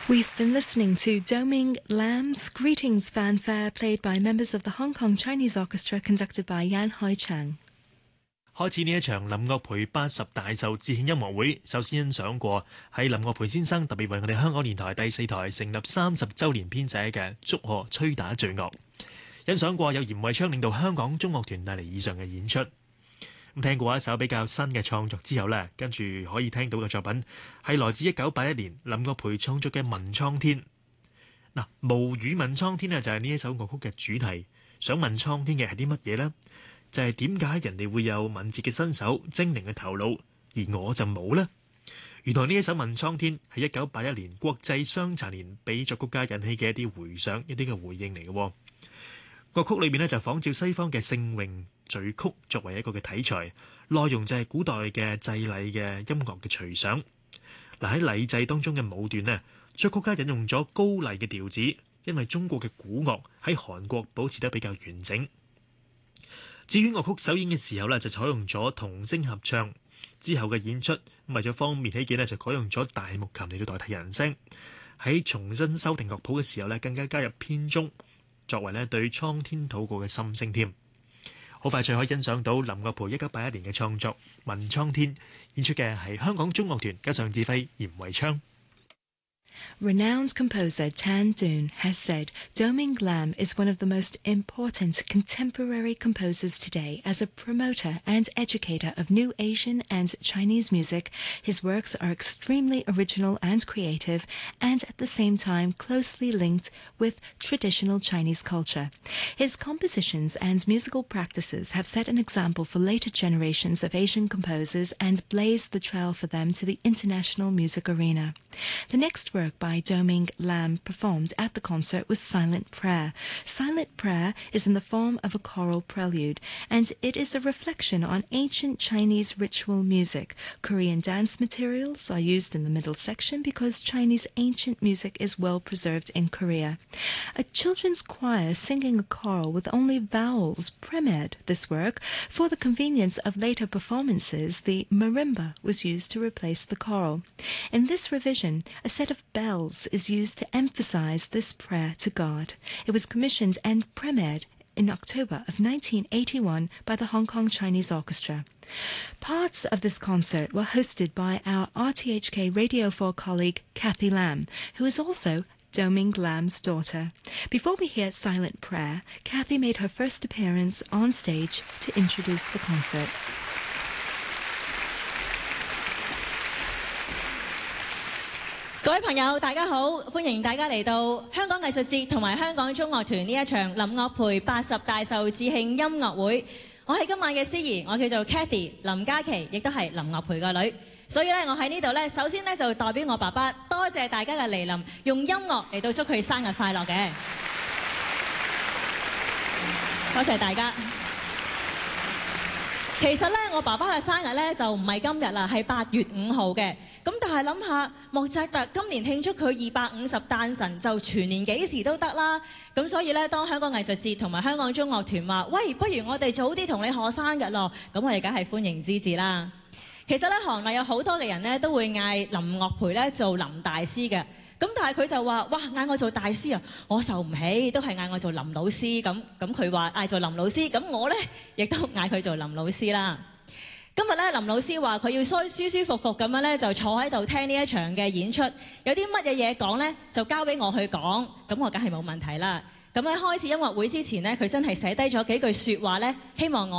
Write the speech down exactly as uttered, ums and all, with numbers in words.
We've been listening to Doming Lam's Greetings Fanfare played by members of the Hong Kong Chinese Orchestra conducted by Yan Haichang。 開始呢一場林樂培八十大壽致慶音樂會，首先欣賞過係林樂培先生特別為我哋香港電台第四台成立三十週年編寫嘅《祝賀吹打罪惡》，欣賞過有嚴惠昌領導香港中樂團帶嚟以上嘅演出。咁聽過一首比較新嘅創作之後呢，跟住可以聽到嘅作品係來自一九八一年林樂培創作嘅《問蒼天》。嗱，無語問蒼天呢，就係呢一首樂曲嘅主題。想問蒼天嘅係啲乜嘢呢？就係點解人哋會有敏捷嘅身手、精靈嘅頭腦，而我就冇呢？原來呢一首《問蒼天》係一九八一年國際傷殘年俾作曲家引起嘅一啲回想、一啲嘅回應嚟嘅。樂曲裏面呢，就仿照西方嘅聖詠序曲作為一個嘅題材，內容就係古代嘅祭禮嘅音樂嘅隨想。嗱，喺禮制當中嘅舞段呢，作曲家引用咗高麗嘅調子，因為中國嘅古樂喺韓國保持得比較完整。至於樂曲首演嘅時候呢，就採用咗童聲合唱，之後嘅演出為咗方便起見呢，就改用咗大木琴嚟到代替人聲。喺重新修訂樂譜嘅時候呢，更加加入編鐘，作為呢對蒼天禱告嘅心聲添。好快脆可以欣賞到林樂培一九八一年嘅創作《問蒼天》，演出嘅係香港中樂團，加上指揮嚴惠昌。 Renowned composer Tan Dun has said Doming Lam is one of the most important contemporary composers today. As a promoter and educator of new Asian and Chinese music, his works are extremely original and creative, and at the same time closely linked with traditional Chinese culture. His compositions and musical practices have set an example for later generations of Asian composers and blazed the trail for them to the international music arena. The next work by Doming Lam performed at the concert was Silent Prayer. Silent Prayer is in the form of a choral prelude, and it is a reflection on ancient Chinese ritual music. Korean dance materials are used in the middle section because Chinese ancient music is well preserved in Korea. A children's choir singing a choral with only vowels premiered this work. For the convenience of later performances, the marimba was used to replace the choral. In this revision, a set of bells is used to emphasize this prayer to God. It was commissioned and premiered in October of nineteen eighty-one by the Hong Kong Chinese Orchestra. Parts of this concert were hosted by our R T H K Radio four colleague Kathy Lam, who is also Doming Lam's daughter. Before we hear Silent Prayer, Kathy made her first appearance on stage to introduce the concert. 各位朋友，大家好，歡迎大家嚟到香港藝術節同埋香港中樂團呢一場林樂培八十大壽致慶音樂會。我係今晚嘅司儀，我叫做 Cathy 林嘉琪，亦都係林樂培個女。所以咧，我喺呢度咧，首先咧就代表我爸爸，多謝大家嘅嚟臨，用音樂嚟到祝佢生日快樂嘅。多謝大家。其實咧，我爸爸嘅生日咧就唔係今日啦，係八月五號嘅。咁但係諗下，莫扎特今年慶祝佢二百五十誕辰，就全年幾時都得啦。咁所以咧，當香港藝術節同埋香港中樂團話：喂，不如我哋早啲同你賀生日咯，咁我哋梗係歡迎之至啦。其實咧，行內有好多嘅人咧都會嗌林樂培咧做林大師嘅。咁但係佢就話：哇，嗌我做大師啊，我受唔起，都係嗌我做林老師咁。咁佢話嗌做林老師，咁我咧亦都嗌佢做林老師啦。今日咧，林老師話佢要舒舒舒服服咁樣咧，就坐喺度聽呢一場嘅演出。有啲乜嘢嘢講咧，就交俾我去講，咁我梗係冇問題啦。咁喺開始音樂會之前咧，佢真係寫低咗幾句説話咧，希望我